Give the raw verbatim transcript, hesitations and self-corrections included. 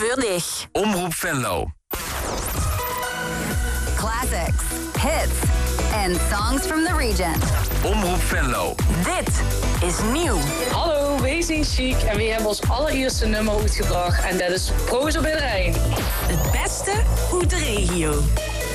voor dich. Omroep Venlo. Classics, hits and songs from the region. Omroep Venlo. Dit is nieuw. Hallo, wij zijn Chic en we hebben ons allereerste nummer uitgebracht. En dat is Prozo bij de Rijn. Het beste uit de regio.